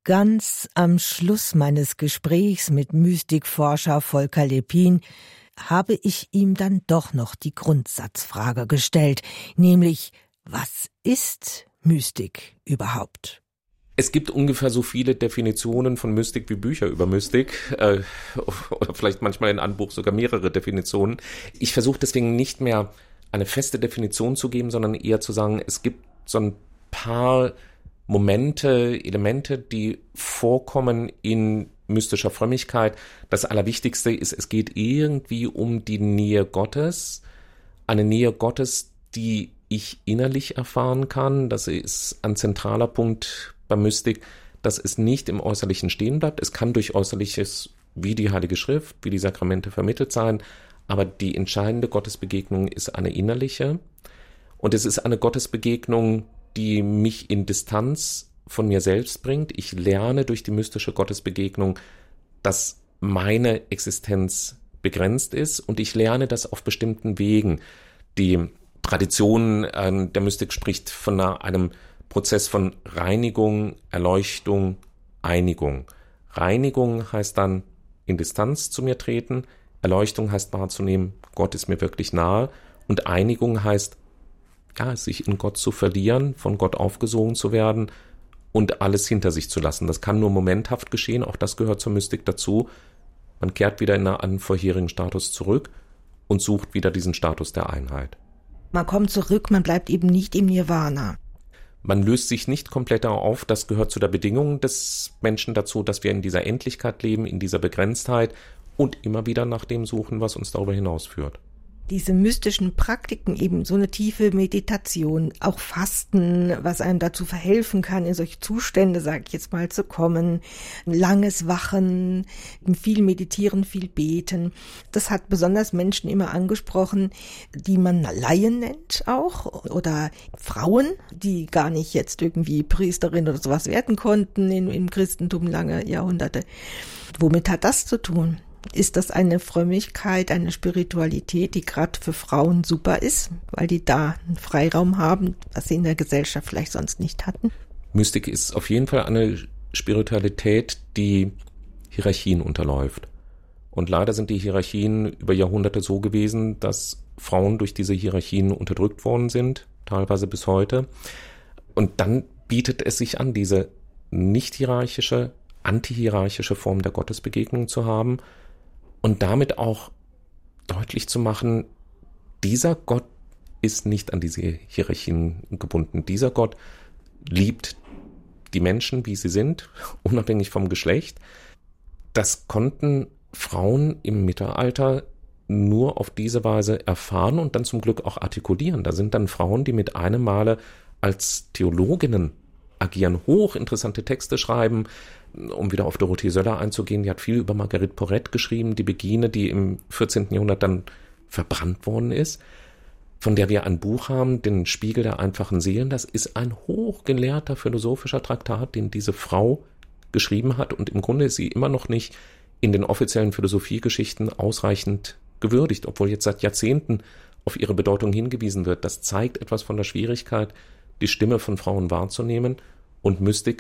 Ganz am Schluss meines Gesprächs mit Mystikforscher Volker Lepin habe ich ihm dann doch noch die Grundsatzfrage gestellt, nämlich, was ist Mystik überhaupt? Es gibt ungefähr so viele Definitionen von Mystik wie Bücher über Mystik, oder vielleicht manchmal in einem Buch sogar mehrere Definitionen. Ich versuche deswegen nicht mehr eine feste Definition zu geben, sondern eher zu sagen, es gibt so ein paar Momente, Elemente, die vorkommen in mystischer Frömmigkeit. Das Allerwichtigste ist, es geht irgendwie um die Nähe Gottes. Eine Nähe Gottes, die ich innerlich erfahren kann. Das ist ein zentraler Punkt bei Mystik, dass es nicht im Äußerlichen stehen bleibt. Es kann durch Äußerliches wie die Heilige Schrift, wie die Sakramente vermittelt sein. Aber die entscheidende Gottesbegegnung ist eine innerliche. Und es ist eine Gottesbegegnung, die mich in Distanz von mir selbst bringt. Ich lerne durch die mystische Gottesbegegnung, dass meine Existenz begrenzt ist und ich lerne das auf bestimmten Wegen. Die Tradition der Mystik spricht von einem Prozess von Reinigung, Erleuchtung, Einigung. Reinigung heißt dann in Distanz zu mir treten, Erleuchtung heißt wahrzunehmen, Gott ist mir wirklich nahe und Einigung heißt, sich in Gott zu verlieren, von Gott aufgesogen zu werden und alles hinter sich zu lassen. Das kann nur momenthaft geschehen, auch das gehört zur Mystik dazu. Man kehrt wieder in einen vorherigen Status zurück und sucht wieder diesen Status der Einheit. Man kommt zurück, man bleibt eben nicht im Nirvana. Man löst sich nicht komplett auf, das gehört zu der Bedingung des Menschen dazu, dass wir in dieser Endlichkeit leben, in dieser Begrenztheit und immer wieder nach dem suchen, was uns darüber hinausführt. Diese mystischen Praktiken, eben so eine tiefe Meditation, auch Fasten, was einem dazu verhelfen kann, in solche Zustände, sage ich jetzt mal, zu kommen, langes Wachen, viel Meditieren, viel Beten. Das hat besonders Menschen immer angesprochen, die man Laien nennt auch, oder Frauen, die gar nicht jetzt irgendwie Priesterin oder sowas werden konnten im Christentum lange Jahrhunderte. Womit hat das zu tun? Ist das eine Frömmigkeit, eine Spiritualität, die gerade für Frauen super ist, weil die da einen Freiraum haben, was sie in der Gesellschaft vielleicht sonst nicht hatten? Mystik ist auf jeden Fall eine Spiritualität, die Hierarchien unterläuft. Und leider sind die Hierarchien über Jahrhunderte so gewesen, dass Frauen durch diese Hierarchien unterdrückt worden sind, teilweise bis heute. Und dann bietet es sich an, diese nicht hierarchische, antihierarchische Form der Gottesbegegnung zu haben, und damit auch deutlich zu machen, dieser Gott ist nicht an diese Hierarchien gebunden. Dieser Gott liebt die Menschen, wie sie sind, unabhängig vom Geschlecht. Das konnten Frauen im Mittelalter nur auf diese Weise erfahren und dann zum Glück auch artikulieren. Da sind dann Frauen, die mit einem Male als Theologinnen agieren, hochinteressante Texte schreiben, um wieder auf Dorothee Söller einzugehen, die hat viel über Marguerite Porete geschrieben, die Begine, die im 14. Jahrhundert dann verbrannt worden ist, von der wir ein Buch haben, den Spiegel der einfachen Seelen. Das ist ein hochgelehrter philosophischer Traktat, den diese Frau geschrieben hat und im Grunde ist sie immer noch nicht in den offiziellen Philosophiegeschichten ausreichend gewürdigt, obwohl jetzt seit Jahrzehnten auf ihre Bedeutung hingewiesen wird. Das zeigt etwas von der Schwierigkeit, die Stimme von Frauen wahrzunehmen und Mystik